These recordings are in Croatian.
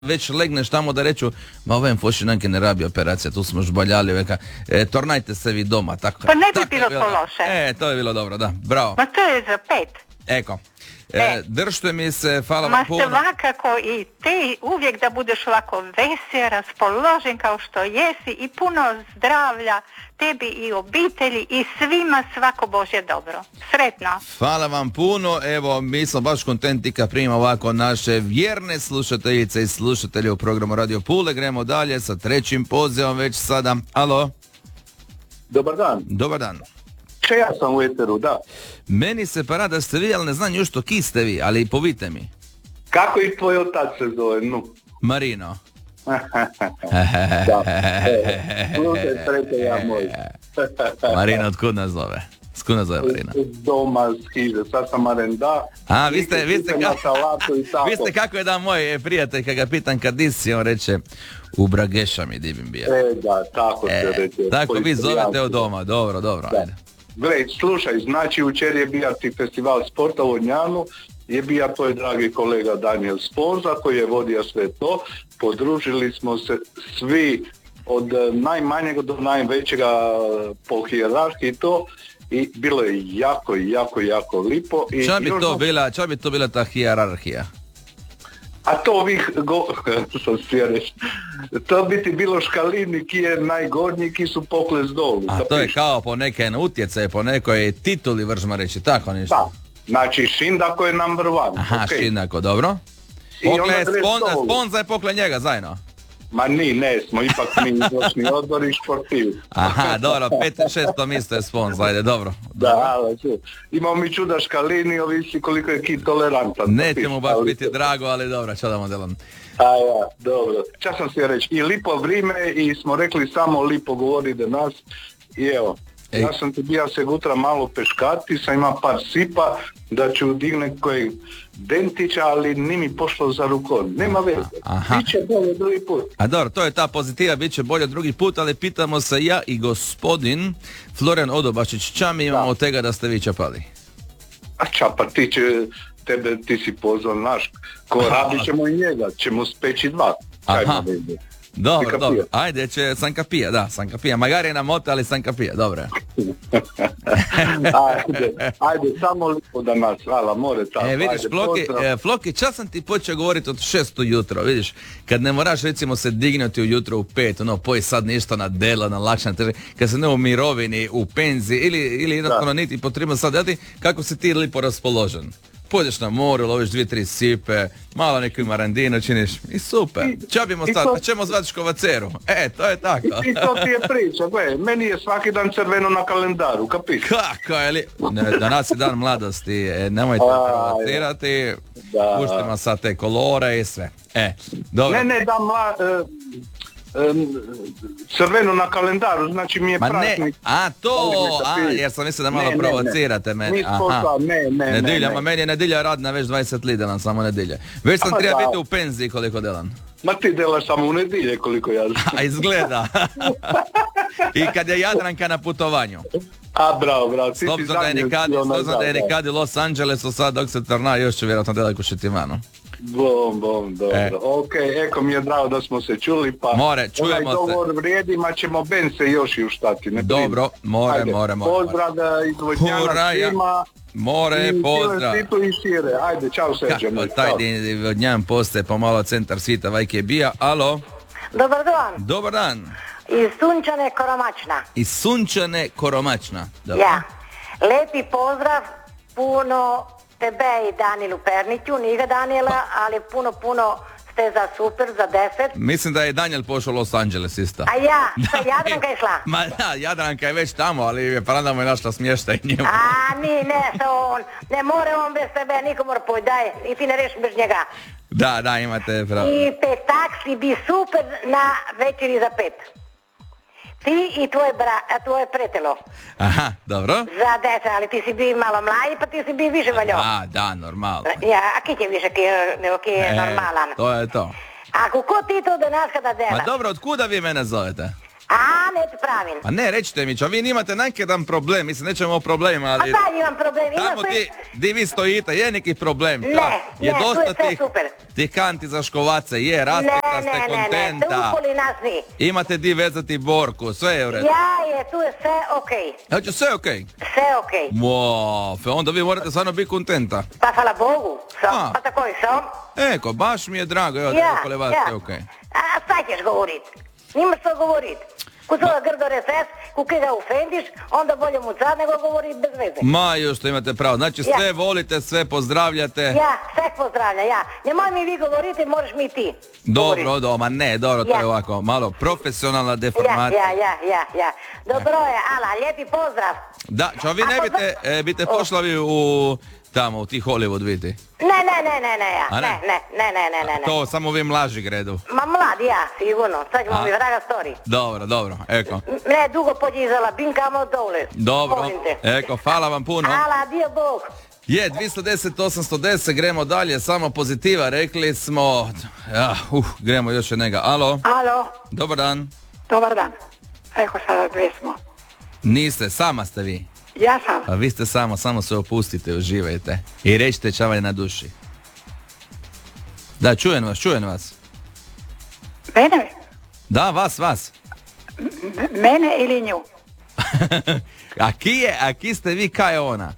već legneš tamo da reću, ma ovaj Fošinanke ne rabi operacija, tu smo žbaljali, veka, tornajte se vi doma, tako. Pa ne bi bilo to loše. To je bilo dobro, da, bravo. Ma to je za 5. Eko. Držite mi se, hvala vam puno. Ma svakako i ti uvijek da budeš ovako vesel, raspoložen kao što jesi i puno zdravlja tebi i obitelji i svima svako Božje dobro. Sretno. Hvala vam puno, evo mi smo baš kontenti kad primimo ovako naše vjerne slušateljice i slušatelje u programu Radio Pule. Gremo dalje sa trećim pozivom već sada. Alo? Dobar dan. Dobar dan. Ja sam u eteru, da. Meni se para da ste vi, ali ne znam još što ki ste vi, ali povite mi. Kako i tvoj otac se zove, nu? Marino. Da. Slušaj, sreće ja moj. Marino, otkud nas zove? Skud nas zove Marina? Doma s Hiže, sad sam arenda. A, vi ste kako je da moj prijatelj, kad ga pitan kad si, on reče, u Brageša mi dibim bija. Da, tako se reče. Tako vi zovete od doma, dobro, ajde. Gle, slušaj, znači učer je bija ti festival sporta u Vodnjanu, je bija tvoj dragi kolega Daniel Sponza koji je vodio sve to, podružili smo se svi od najmanjega do najvećega po hijerarhiji to i bilo je jako lipo. Ča bi to bila ta hijerarhija? A to ovih, to bi ti bilo škalini ki je najgornji, ki su pokles dolu. A to je kao po neke utjecaje, po nekoj tituli vržma reći, tako ništa? Da, znači Šindako je number one. Aha, okay. Šindako, dobro. Sponza je pokle njega zajedno. Ma ne smo ipak mi izvršni odbor i športivi. Aha, dobro, 5-6 mjesto je Sponza, ajde, dobro. Da, imamo mi čuda škalini, ovisi koliko je ki tolerantan. Neće mu baš biti drago, ali dobro, čo da modelam. Dobro. Čas sam se reći, i lipo vrime i smo rekli samo lipo govori da nas i evo. Ja sam ti bija se gutra malo peškati, sam ima par sipa da ću digne kojeg dentića, ali ni mi pošlo za rukom. Nema veze. Biće bolje drugi put. A dobro, to je ta pozitiva, bit će bolje drugi put, ali pitamo se ja i gospodin Florian Odobašić, ča mi imamo od tega da ste vi čapali? A čapa, ti si pozvan naš, ko rabi ćemo i njega, ćemo speći dva. Aha. Dobro, ajde, Sankapija, magari na moto, ali Sankapija, dobro. ajde, samo lipo da nas, hvala, more tamo. Vidiš, Floki, čas sam ti počeo govoriti od 6 ujutro, vidiš, kad ne moraš recimo se dignuti ujutro u 5, poj sad ništa na delo, na lakšan teže, kad se ne u mirovini, u penziji, ili jednostavno niti potrebno sad dati, kako si ti lipo raspoložen. Pođeš na moru, loviš 2-3 sipe, malo neku marandinu činiš i super. Čabimo sad, ćemo zvati Škovaceru. To je tako. I to ti je priča, gle, meni je svaki dan crveno na kalendaru, kapiš? Kako je li? Danas je dan mladosti, nemojte provocirati, puštimo sad te kolore i sve. Dobro. Ne, crveno na kalendaru, znači mi je praznik. Jer sam mislio da malo provocirate mene. Ne. Nedilja, meni je nedilja radna već 20 li delan, samo nedilja. Već sam treba biti u penziji koliko delan. Ma ti delaš samo u nedilje koliko ja znam. A izgleda. I kad je Jadranka na putovanju. Bravo. S obzirom da je nekad u Los Angelesu, sad dok se torna, još će vjerojatno daleko Šitimanu. Dobro. Eko mi je drago da smo se čuli, pa čujemo se. Dogovor vrijedi, ma ćemo Ben se još i uštati. Dobro, more. Pozdrav iz Vodnjana svima. More, pozdrav. Ajde, čao Serđe. Kako taj Vodnjan postaje pomalo centar svita, vajke je bija. Alo? Dobar dan. Iz Sunčane Koromačna. Dobro. Ja. Lepi pozdrav, puno tebe i Danielu Perniću, nije Daniela, ali puno ste za super, za 10. Mislim da je Daniel pošao u Los Angeles isto. A ja, Jadranka je šla. Ma da, Jadranka je već tamo, ali paranda mu je našla smještaj njemu. Ne more on bez tebe, niko mora poj, daj, i ti ne reši bez njega. Da, imate pravo. I taksi bi super na večeri za 5. Ti i tvoje pretelo. Aha, dobro. Za 10, ali ti si bi malo mlaji, pa ti si bi više valjo. Da, normalno. A ki će više nego ki je normalan. To je to. Ako ko ti to danas kada dela? Ma dobro, otkuda vi mene zovete? A, ne ti pravim. A ne, recite mi, vi nimate nekjedan problem, mislim, nećemo o problemima, ali... A da, imam problem. Tamo di vi stojite, je neki problem. Ne, je ne, tu dosta je sve super. tih kanti za škovace, je, raspita ste kontenta. Ne, upoli nas ni. Imate di vezati borku, sve je u redu. Ja je, tu je sve okej. Znači, sve okej? Sve okej. Wow, onda vi morate stvarno biti kontenta. Pa hvala Bogu, A. pa tako i sam. Eko, baš mi je drago, evo da okolo vas sve okej. A šta ćeš govorit? Nima što govorit. Ko zove grdo reces, ko ga ofendiš, onda bolje mu sad nego govorit bez veze. Ma, još što imate pravo. Znači, sve volite, sve pozdravljate. Ja, sve pozdravlja, ja. Nemoj mi vi govoriti, moraš mi ti. Dobro, ma ne, dobro, to je ovako, malo profesionalna deformacija. Ja. Dobro je, ala, lijepi pozdrav. Da, čo vi ne bite pošli u tamo, u tih Hollywood, vidite? Ne. To samo vi mlaži gredu. Ma mlad, ja, sigurno. Sad ćemo mi vraga story. Dobro, eko. Ne, dugo podizala, binkamo dole. Dobro, eko, hvala vam puno. Hvala, dio Bog. Je, 210, 810, gremo dalje, samo pozitiva, rekli smo... gremo još jednega. Alo? Dobar dan. Dobar dan. Eko sada dve smo. Niste, sama ste vi. Ja sam. Pa vi ste samo se opustite, uživajte. I rećite šta vam je na duši. Da, čujem vas. Mene? Da, vas. Mene ili nju? a ki ste vi, kaj je ona?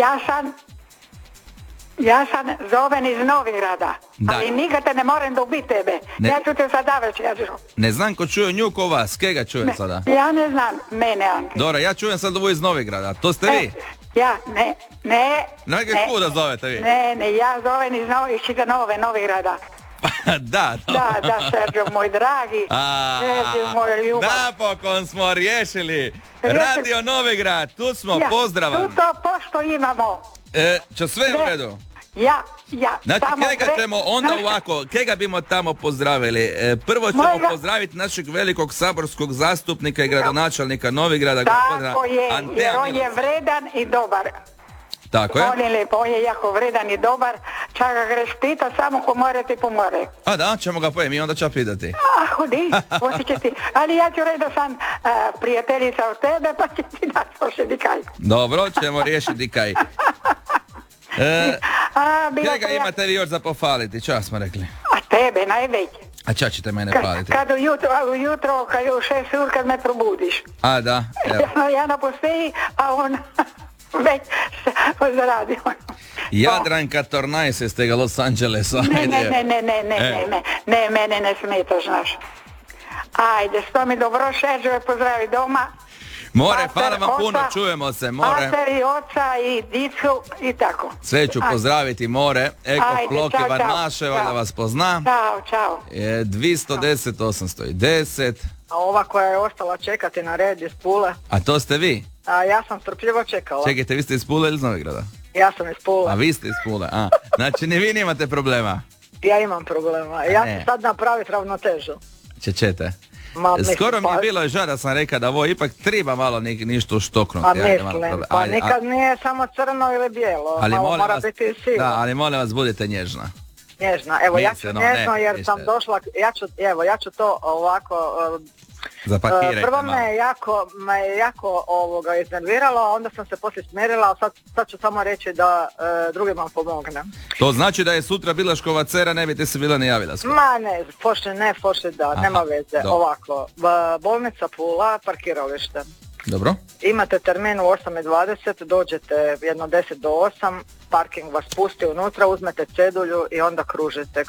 Ja sam zoven iz Novigrada, da. Ali nikad te ne moram dobiti tebe. Ne. Ja ću te sada već kažem. Ne znam ko čuje nju ko vas, kega čujem sada? Ja ne znam, mene Anke. Dobro, ja čujem sad ovo iz Novigrada, to ste vi? Ja, ne. Kuda zovete vi? Ne, ja zovem iz Novigrada. Da, Sergio, moj dragi. Sergio, moj ljubav. Napokon smo riješili. Radio Novigrad, tu smo, pozdravam. Tu to pošto imamo. Čo sve u redu? Ja. Znači, kega ćemo onda ovako, kega bimo tamo pozdravili? Prvo ćemo pozdraviti našeg velikog saborskog zastupnika i gradonačelnika Novigrada, gospodina Antea jer on je vredan i dobar. Tako je? On je jako vredan i dobar, čak ga greš pita samo ko more ti pomore. A da, ćemo ga pojem i onda ću pitati. Hodi, osjeća ti. Ali ja ću reći da sam prijateljica od tebe, pa će ti dati pošli kaj. Dobro, ćemo riješiti kaj. Kega imate vi još za pofaliti, čas smo rekli? A tebe, najveće. A ča ćete mene paliti? Kad ujutro, kad je u 6 ur, kad me probudiš. A da, evo. Ja na posteji, a on već zaradio. Jadranka Tornajs iz tega Los Angelesa. Ne, mene ne smetaš, znaš. Ajde, što mi dobro, Šeđove pozdravi doma. More, hvala vam puno, čujemo se, More. Mater i oca i dicu i tako. Sve ću pozdraviti, More. Eko Plokiva naše, da vas pozna. Ćao. 210, 810. A ova koja je ostala čekati na red iz Pule. A to ste vi? A ja sam strpljivo čekala. Čekajte, vi ste iz Pule ili iz Novigrada? Ja sam iz Pule. A vi ste iz Pule, a. Znači, ni vi nemate problema? Ja imam problema. Ja ću sad napraviti ravnotežu. Čete? Skoro mi je bilo žao da sam rekao da ovo ipak treba malo ništa štoknuti. Pa mislim, pa nikad nije samo crno ili bijelo, malo mora biti sivo. Da, ali molim vas, budite nježna. Nježna, evo ja ću nježno jer sam došla, ja ću to ovako... Prvo me jako iznerviralo, a onda sam se poslije smirila, a sad ću samo reći da drugima pomognem. To znači da je sutra bila škovacera, ne biste se bila ni javila? Ma ne, pošli da, nema veze. Ovako, bolnica Pula, parkiralište. Dobro. Imate termin u 8:20, dođete jedno 10 do 8, parking vas pusti unutra, uzmete cedulju i onda kružite.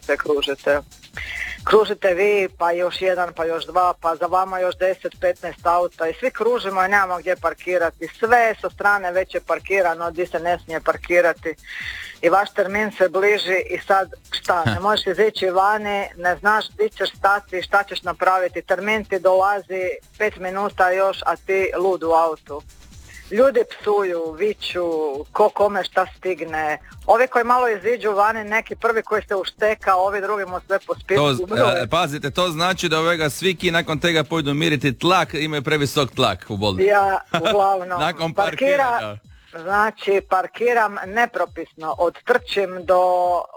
Kružite vi, pa još jedan, pa još dva, pa za vama još 10-15 auta i svi kružimo i nemamo gdje parkirati. Sve sa strane već je parkirano, gdje se ne smije parkirati. I vaš termin se bliži i sad šta, ne možeš izići vani, ne znaš gdje ćeš stati, šta ćeš napraviti. Termin ti dolazi 5 minuta još, a ti lud u autu. Ljudi psuju, viču, ko kome šta stigne. Ovi koji malo iziđu vani, neki prvi koji se ušteka, ovi drugi mu sve pospišu. Pazite, to znači da ovega sviki nakon tega pojdu miriti tlak, imaju previsok tlak u bolnici. Ja, uglavnom. Nakon parkiranja. Znači, parkiram nepropisno, odtrčim do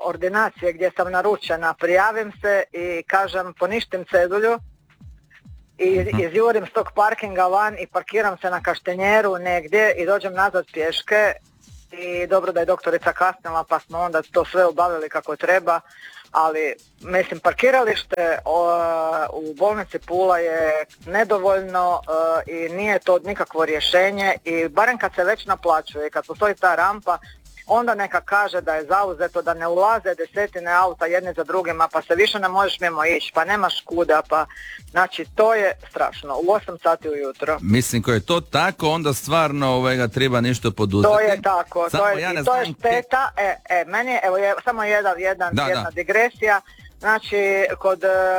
ordinacije gdje sam naručena, prijavim se i kažem poništim cedulju i izjurim s tog parkinga van i parkiram se na Kaštenjeru negdje i dođem nazad pješke i dobro da je doktorica kasnila pa smo onda to sve obavili kako treba, ali mislim parkiralište u bolnici Pula je nedovoljno i nije to nikakvo rješenje i barem kad se već naplaćuje, kad postoji ta rampa, onda neka kaže da je zauzeto, da ne ulaze desetine auta jedne za drugima, pa se više ne možeš mimo ići, pa nemaš kuda, pa znači to je strašno, u 8 sati ujutro. Mislim, ko je to tako, onda stvarno treba nešto poduzeti. To je tako, samo to je šteta, meni je, evo samo jedna digresija, znači kod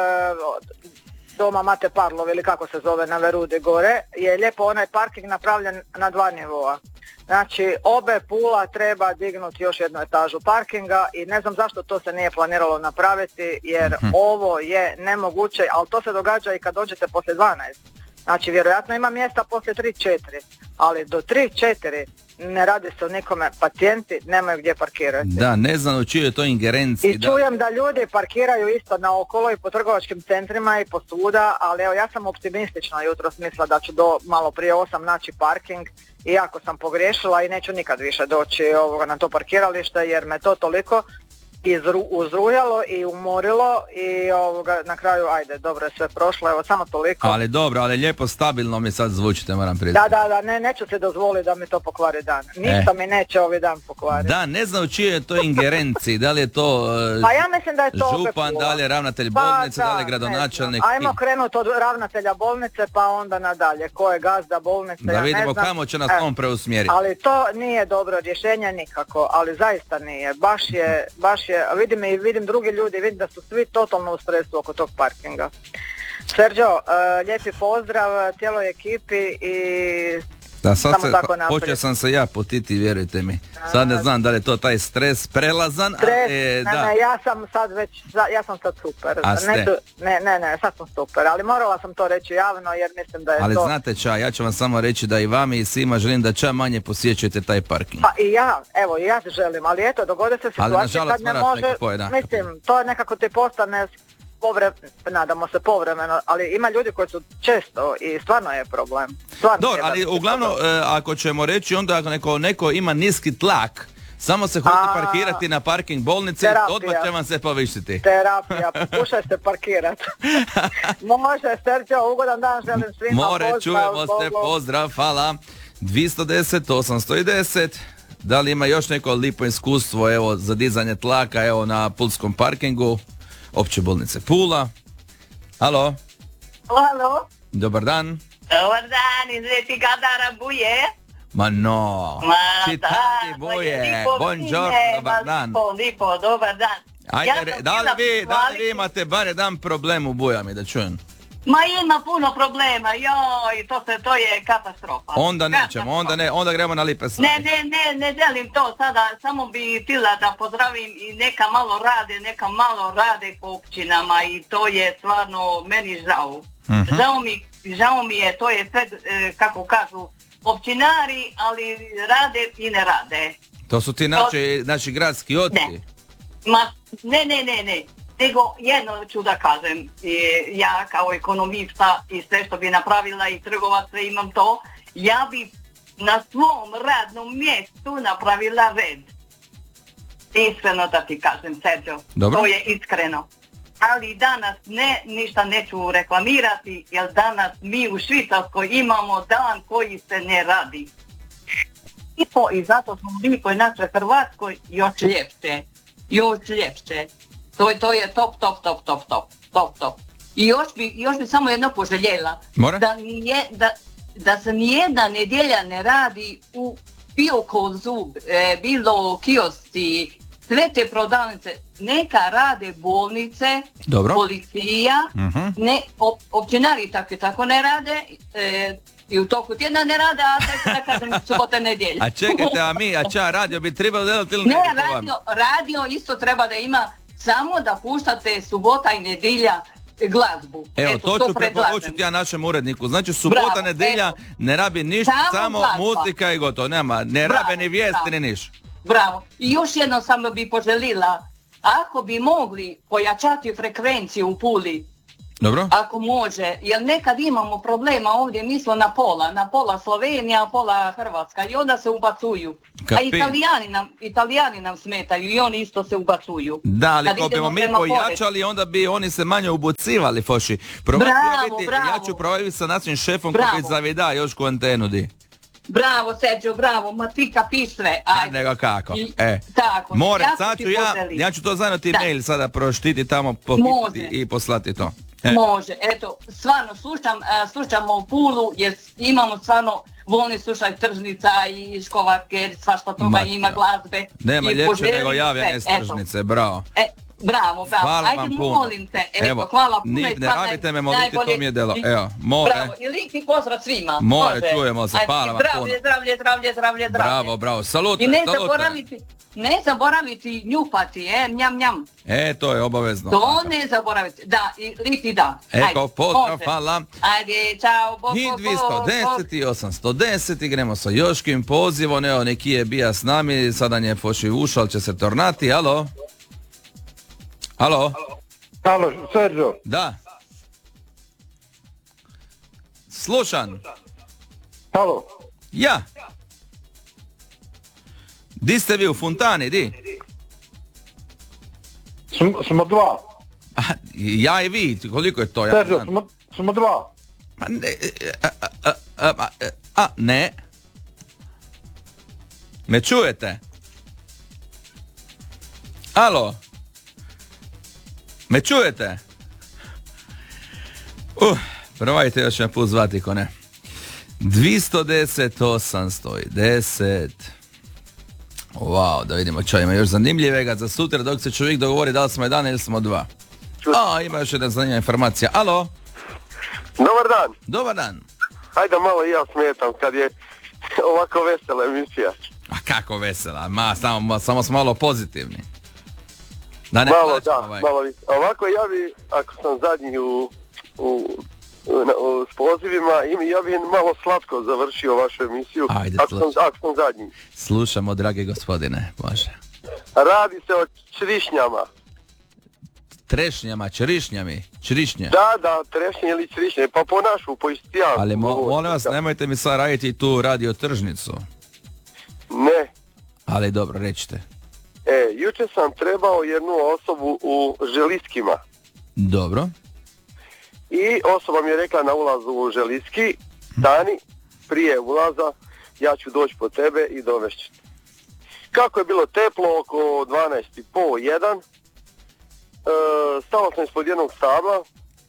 doma Mate Parlov ili kako se zove na Verudi gore, je lijepo onaj parking napravljen na 2 nivoa. Znači, obe Pula treba dignuti još jednu etažu parkinga i ne znam zašto to se nije planiralo napraviti, jer ovo je nemoguće, ali to se događa i kad dođete poslije 12. Znači, vjerojatno ima mjesta poslije 3-4, ali do 3-4 ne radi se o nikome, pacijenti nemaju gdje parkirati. Da, ne znam u čijoj je to ingerenciji. I čujem da ljudi parkiraju isto naokolo i po trgovačkim centrima i po svuda, ali evo ja sam optimistična jutro smisla da ću do malo prije 8 naći parking, iako sam pogriješila i neću nikad više doći na to parkiralište jer me to toliko uzrujalo i umorilo i na kraju ajde, dobro je sve prošlo, evo samo toliko. Ali dobro, ali lijepo stabilno mi sad zvučite, moram priznati. Da, neću se dozvoliti da mi to pokvari dan. Ništa mi neće ovaj dan pokvariti. Da, ne znam u čijoj je to ingerenciji, da li je to pa ja mislim da je to župan, da li je ravnatelj bolnice, da li je gradonačelnik. Ajmo krenuti od ravnatelja bolnice pa onda nadalje, ko je gazda bolnice, da vidimo kamo će nas on preusmjeriti. Ali to nije dobro rješenje nikako, ali zaista nije, baš je, vidim drugi ljudi, vidim da su svi totalno u stresu oko tog parkinga. Sergio, lijepi pozdrav cijeloj ekipi i da, sad samo tako naprijed. Počeo sam se ja potiti, vjerujte mi. Sad ne znam da li je to taj stres prelazan. Ja sam sad super. Ne, sad sam super, ali morala sam to reći javno jer mislim da je ali to... Ali znate ja ću vam samo reći da i vami i svima želim da manje posjećujete taj parking. Pa i ja želim, ali eto, dogode se situacije kad ne može, mislim, to nekako ti postane nadamo se povremeno, ali ima ljudi koji su često i stvarno je problem. Dobro, ali uglavnom ako ćemo reći onda ako neko ima niski tlak, samo se hoćete parkirati na parking bolnice, odmah će vam se povišiti. Terapija, pokušaj se parkirati. Može, Sergio, ugodan dan želim svima. Čujemo se, pozdrav, hvala. 210, 810. Da li ima još neko lipo iskustvo za dizanje tlaka na pulskom parkingu Opće bolnice Pula? Halo? Halo? Dobar dan. Dobar dan, izveti Kadara Buje. Ma no, čitani Buje, buongiorno, dobar dan. Lipo, dobar dan. Ajde, da li vi imate bar jedan problem u Bujami, da čujem? Ma ima puno problema, joj, to je katastrofa. Onda nećemo, onda gremo na lipe stvari. Ne želim to sada, samo bi htjela da pozdravim i neka malo rade po općinama i to je stvarno meni žao. Žao mi je, to je sve, kako kažu, općinari, ali rade i ne rade. To su ti naši gradski oci? Ne. Nego jedno ću da kažem, ja kao ekonomista i sve što bi napravila i trgovac, sve imam to, ja bi na svom radnom mjestu napravila red. Iskreno da ti kažem, Sergio, to je iskreno. Ali danas ništa neću reklamirati, jer danas mi u Švicarskoj imamo dan koji se ne radi. I zato smo mi koji našoj Hrvatskoj još ljepše. To je top. I još bi samo jedno poželjela. Da se nijedna nedjelja ne radi u Biokozu, bilo kiosci, sve te prodavnice, neka rade bolnice, policija, općinari tako ne rade, i u toku tjedna ne rade, a tek da kažem subota nedjelja. A čekajte, radio bi trebalo delati ili ne? Radio isto treba da ima, samo da puštate subota i nedjelja glazbu. Evo, to ću preporučiti ja našem uredniku. Znači, subota, nedjelja ne rabi ništa, samo muzika i gotovo. Ne rabe ni vijesti, ni niš. Bravo. I još jedno samo bi poželila, ako bi mogli pojačati frekvenciju u Puli, Dobro. Ako može, jer nekad imamo problema ovdje, mi smo na pola Slovenija, pola Hrvatska i onda se ubacuju. A Italijani nam smetaju i oni isto se ubacuju. Da, ali ako bimo mi pojačali, onda bi oni se manje ubucivali, Foši. Bravo. Ja ću provjeriti sa našim šefom koji zavida još ku antenu di. Bravo, Sergio, bravo, ma ti kapiš sve. Ajde. Nego kako? Tako. More, sad ću ja ću to zajedno ti mail sada proštiti tamo i poslati to. Može, eto, stvarno slušamo u Pulu jer imamo stvarno volni slušaj tržnica i škovarke, svašta toga ima glazbe. Nema ljepše nego javljanje s tržnice, bravo. Bravo. Hvala Ajde, vam puno. molim te, hvala puno. Ne rabite me moliti, to mi je delo. Evo, more. Bravo, i lik ti pozdrav svima. More, čujemo se, hvala vam puno. Zdravlje. Bravo, salute. I ne zaboraviti njupati, njam. To je obavezno. To ne zaboraviti, da, i liti da. Eko, pozdrav, hvala. Ajde, čao, I 210 i 810, igremo sa Joškim pozivom, evo neki je bija s nami, sada nje Foši ušao, ali će se tornati, alo? Alo, Sergio. Da. Slušan. Halo. Ja. Di ste vi, u Fontani, di? Smo dva. Ja i vi, koliko je to? Sergio, smo dva. Ne. Me čujete? Alo? Me čujete? Probajte još jedan put zvati, ko ne. 210, 810. Wow, da vidimo čo ima još zanimljivega za sutra dok se čovjek dogovori da li smo jedan ili smo dva. Ima još jedna zanimljiva informacija. Alo? Dobar dan. Hajde malo i ja smetam kad je ovako vesela emisija. A kako vesela? Samo smo malo pozitivni. Malo. Ovako ja bi, ako sam zadnji s pozivima, ja bi malo slatko završio vašu emisiju. Ajde, ako sam zadnji. Slušamo, dragi gospodine, može. Radi se o črišnjama. Trešnjama, črišnja. Da, trešnje ili črišnje, pa po našu, po istijavu. Ali molim vas, nemojte mi sad raditi tu radio tržnicu. Ne. Ali dobro, recite. Jučer sam trebao jednu osobu u Želiskima. Dobro. I osoba mi je rekla na ulazu u Želiski, stani, prije ulaza, ja ću doći po tebe i dovešću. Kako je bilo teplo, oko 12:30, 1, stao sam ispod jednog stabla,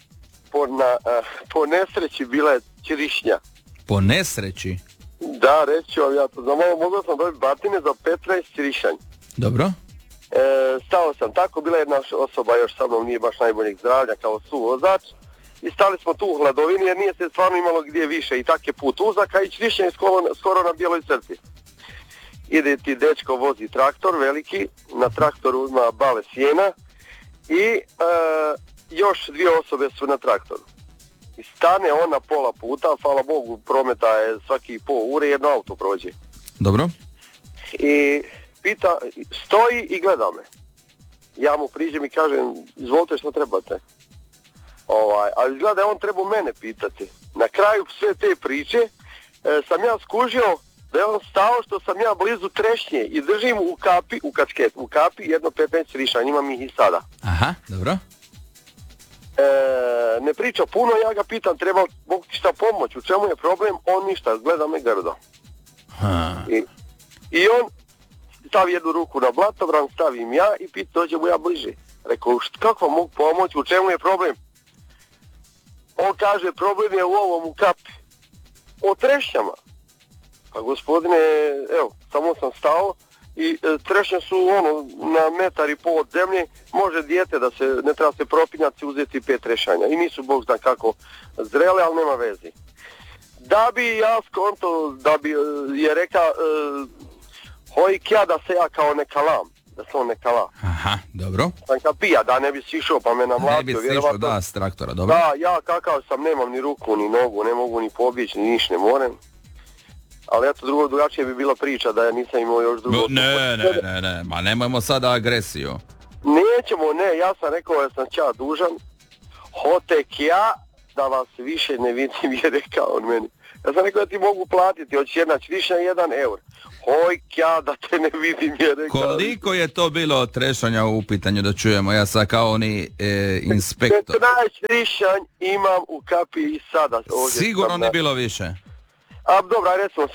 po nesreći bila je črišnja. Po nesreći? Da, reći ću vam ja to. Mogao sam dobiti batine za 15 črišanj. Dobro. Stao sam tako, bila jedna osoba još sa mnom, nije baš najboljeg zdravlja kao suvozač. I stali smo tu u hladovini jer nije se stvarno imalo gdje više i tak je put uzak, a i črišnja je skoro na bijeloj crti. Ide ti dečko, vozi traktor veliki, na traktoru ima bale sjena i još 2 osobe su na traktoru. I stane on na pola puta, hvala Bogu, prometa je svaki pol ure, jedno auto prođe. Dobro. I pita, stoji i gleda me. Ja mu priđem i kažem, izvolite što trebate. Ali izgleda je on trebao mene pitati. Na kraju sve te priče sam ja skužio da je on stao što sam ja blizu trešnje i držim u kapi jedno 15 črišanja, imam ih i sada. Aha, dobro. Ne priča puno, ja ga pitam, mogu ti šta pomoć, u čemu je problem, on ništa, gleda me grdo. I on stavi jednu ruku na blatobran, stavim ja i dođem mu ja bliže. Rekao, kako mogu pomoć, u čemu je problem? On kaže, problem je u ovom, u kapi. O trešnjama. Pa gospodine, evo, samo sam stao i trešnje su na 1,5 m od zemlje, može dijete da se, ne treba se propinjati, uzeti 5 trešanja. I nisu bog zna kako zrele, ali nema vezi. Da bi ja skonto, da bi je reka, hojk ja da se ja kao ne kalam. Da se on ne kala. Aha, dobro. Sam kapija, da ne bi sišao pa me namlatio. Ne bi sišao, da, s traktora, dobro. Da, ja kakav sam, nemam ni ruku, ni nogu, ne mogu ni pobjeći, ni niš ne morem. Ali eto, drugačije bi bila priča da ja nisam imao još drugo... Ne, ma nemojmo sada agresiju. Nećemo, ja sam rekao da sam ča dužan. hotek ja da vas više ne vidim, je rekao on meni. Ja sam rekao da ti mogu platiti, hoćeš jednać više 1 eur. Hojk ja da te ne vidim, je rekao. Koliko je to bilo trešanja u pitanju da čujemo, ja sad kao oni inspektor? 15 rišanj imam u kapi i sada. Sigurno ne bilo više. A dobro, recimo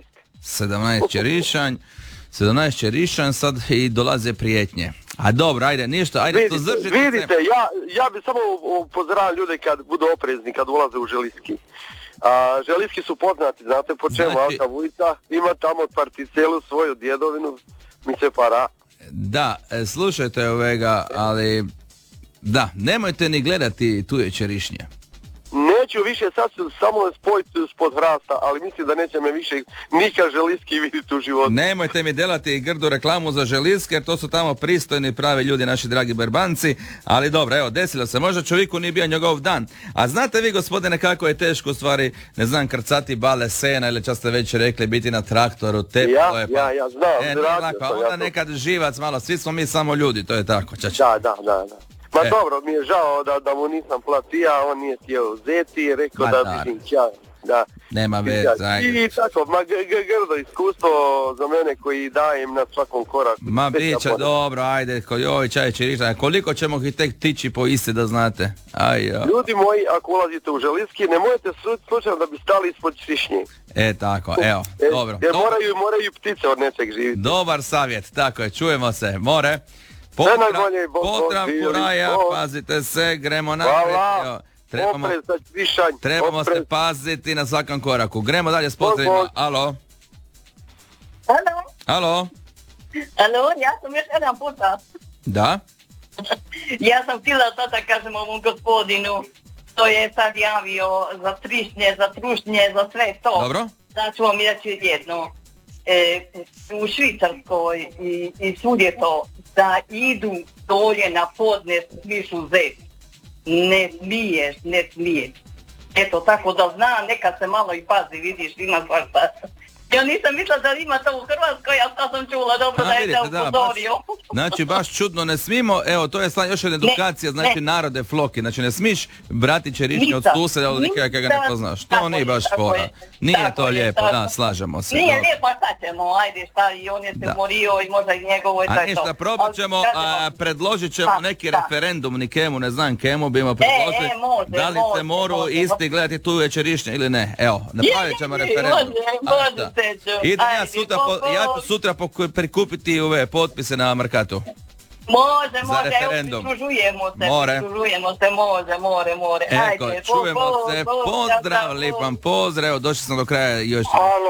17. 17 će rišanj sad i dolaze prijetnje. A dobro, ajde, ništa, ajde to zržite. Vidite, ja bi samo upozoravao ljude kad budu oprezni, kad ulaze u Želiski. Želiski su poznati, znate po čemu, znači, Alka Vujica ima tamo particelu svoju djedovinu, mi se para. Da, slušajte ovega, ali da, nemojte ni gledati tuje čerišnje. Neću više, sad ću samo spojiti spod hrasta, ali mislim da neće me više nikad Želiski vidjeti u životu. Nemojte mi delati grdu reklamu za Želiske, jer to su tamo pristojni pravi ljudi, naši dragi berbanci, ali dobro, evo, desilo se, možda čovjeku nije bio njegov dan. A znate vi, gospodine, kako je teško u stvari, ne znam, krcati bale sena ili čas ste već rekli biti na traktoru, teplo je, pa... Ja znam, onda nekad živac malo, svi smo mi samo ljudi, to je tako, Da. Ma dobro, mi je žao da mu nisam platija, on nije htio uzeti, rekao da vidim da. Nema veze, ajde. I tako, grdo iskustvo za mene koji dajem na svakom koraku. Ma biće dobro, ajde, joj čaj čiriša, koliko ćemo ih tek tići po iste da znate. Ljudi moji, ako ulazite u Želiski, nemojte slučajno da bi stali ispod Šišnje. Tako, evo, dobro. Jer moraju ptice od nečeg živjeti. Dobar savjet, tako je, čujemo se, more. Pozdrav Kuraja, pazite se, gremo naprijed. Trebamo se paziti na svakom koraku. Gremo dalje s pozdravima. Alo, ja sam još jedan puta. Da? Ja sam htjela sad da kažem ovom gospodinu, to je sad javio za trišnje, za trušnje, za sve to. Dobro. Da ću vam reći jedno. U Švicarskoj i svudje to, da idu dolje na podnes višu zet. Ne smiješ. Eto, tako da zna, neka se malo i pazi, vidiš, ima svašta. Ja nisam mislila da ima to u Hrvatskoj, a sad sam čula, dobro da je te upozorio. Znači, baš čudno, ne smimo, evo, to je još jedna edukacija, znači narode floki, znači ne smiš brati čerišnje od suseda od nikada kada ne poznaš, to nije baš fora. Nije to lijepo, da, slažemo se. Nije lijepo, a sad ćemo, ajde, šta, i on je se morio i možda i njegovo i sve to. A ništa, probat ćemo, predložit ćemo neki referendum, nikemu, ne znam kemu bimo predložili, da li se moru isti gledati tu čerišnje ili ne, evo, napravit ćemo referendum. Idem ja ću sutra prikupiti ove potpise na Markatu. Može, pridružujemo se, more. Eko, čujemo se, pozdrav, lipan pozdrav, došli smo do kraja još...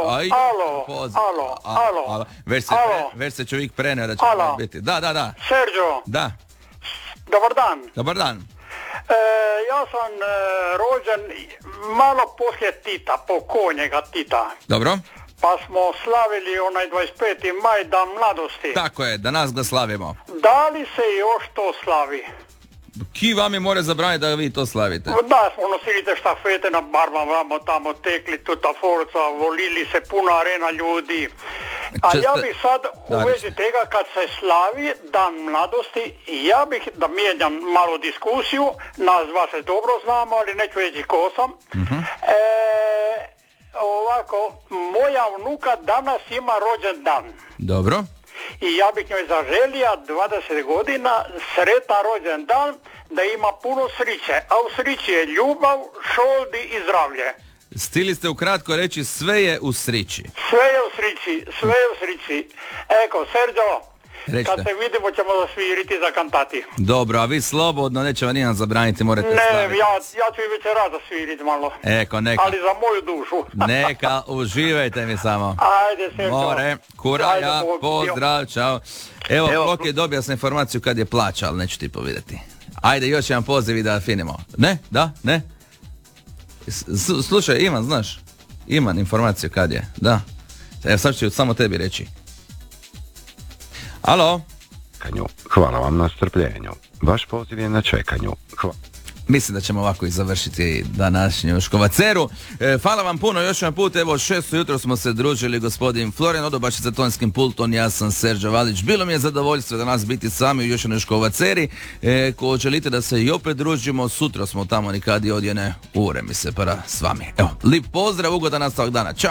Alo. Već se čovjek preneo da će biti. Da. Sergio. Da. Dobar dan. Dan. Ja sam rođen malo poslije Tita, pokojnjega Tita. Dobro. Pa smo slavili onaj 25. maj, dan mladosti. Tako je, danas ga slavimo. Da li se još to slavi? Ki vam je more zabraniti da vi to slavite? Da, smo nosili te štafete na barbama, tamo tekli tuta forca, volili se puna arena ljudi. A ja bih sad u vezi tega kad se slavi dan mladosti, ja bih da mijenjam malo diskusiju, nas dva se dobro znamo, ali neću reći ko sam. Ovako, moja vnuka danas ima rođendan. Dobro. I ja bih njoj zaželija 20 godina sretan rođendan, da ima puno sriće. A u srići je ljubav, šoldi i zdravlje. Stili ste ukratko reći sve je u srići. Sve je u srići. Eko, Sergio, kad se vidimo ćemo zasviriti za kantati. Dobro, a vi slobodno, neće vam nijem zabraniti, morate slaviti. Ne, ja ću i večeras zasviriti malo. Eko, neka. Ali za moju dušu. Neka, uživajte mi samo. Ajde, Sergio. More, Kuraja, pozdrav, čao. Evo, Blok je dobio sam informaciju kad je plaća, ali neću ti povedati. Ajde, još jedan poziv i da finimo. Ne? Da? Ne? Slušaj, Ivan, znaš? Imam informaciju kad je, da. Evo, sad ću samo tebi reći. Alo? Hvala vam na strpljenju. Vaš poziv je na čekanju. Mislim da ćemo ovako i završiti današnju Škovaceru. Hvala vam puno, još jedan put, evo 6 jutro smo se družili, gospodin Florijan Odobašić za tonskim pultom, ja sam Serđo Valić. Bilo mi je zadovoljstvo da nas biti sami u još jednoj Škovaceri. Ko želite da se i opet družimo, sutra smo tamo nikad i odjene ure mi se para s vami. Evo, lip pozdrav, ugodan nastavak dana, čao!